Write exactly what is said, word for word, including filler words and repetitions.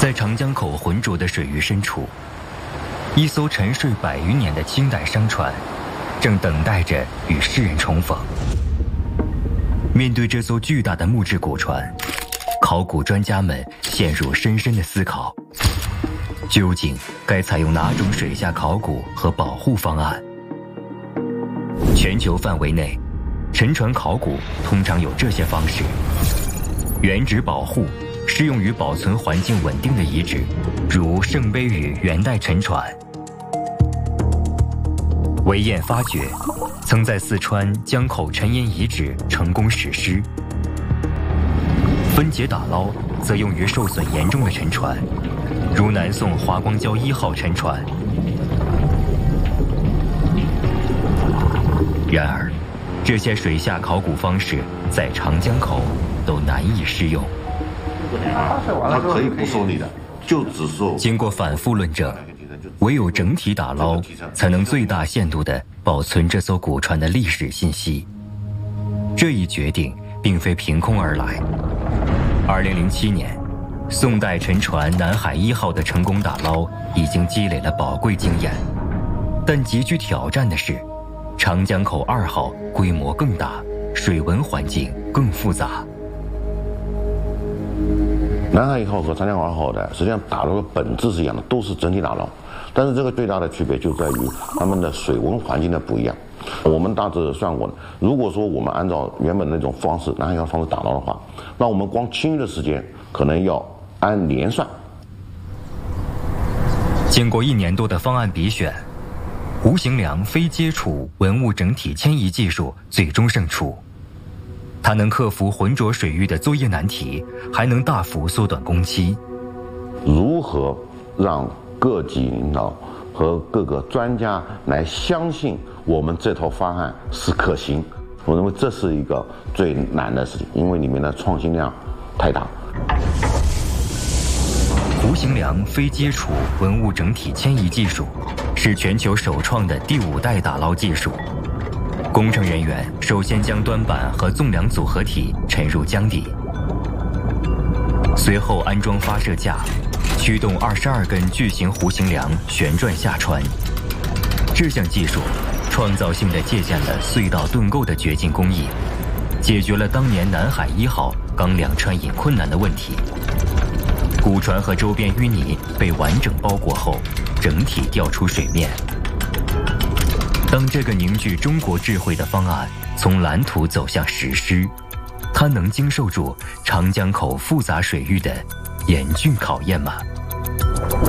在长江口浑浊的水域深处，一艘沉睡百余年的清代商船，正等待着与世人重逢。面对这艘巨大的木质古船，考古专家们陷入深深的思考：究竟该采用哪种水下考古和保护方案？全球范围内，沉船考古通常有这些方式：原址保护，适用于保存环境稳定的遗址，如圣杯屿元代沉船；围堰发掘，曾在四川江口沉岩遗址成功实施；分解打捞，则用于受损严重的沉船，如南宋华光礁一号沉船。然而，这些水下考古方式在长江口都难以适用。 他可以不收你的，就只收。 经过反复论证，唯有整体打捞才能最大限度地保存这艘古船的历史信息。这一决定并非凭空而来。二零零七年，宋代沉船南海一号的成功打捞已经积累了宝贵经验，但极具挑战的是，长江口二号规模更大，水文环境更复杂。 南海一号和长江口二号的实际上打捞的本质是一样的，都是整体打捞，但是这个最大的区别就在于它们的水文环境的不一样。我们大致算过，如果说我们按照原本那种方式，南海一号方式打捞的话，那我们光清淤的时间可能要按年算。 经过一年多的方案比选，弧形梁非接触文物整体迁移技术最终胜出。它能克服浑浊水域的作业难题，还能大幅缩短工期。 如何让各级领导和各个专家来相信我们这套方案是可行？我认为这是一个最难的事情，因为里面的创新量太大。 弧形梁非接触文物整体迁移技术是全球首创的第五代打捞技术。工程人员首先将端板和纵梁组合体沉入江底，随后安装发射架，驱动二十二根巨型弧形梁旋转下穿。这项技术创造性地借鉴了隧道盾构的掘进工艺，解决了当年南海一号钢梁穿引困难的问题。古船和周边淤泥被完整包裹后，整体掉出水面。当这个凝聚中国智慧的方案从蓝图走向实施，它能经受住长江口复杂水域的严峻考验吗？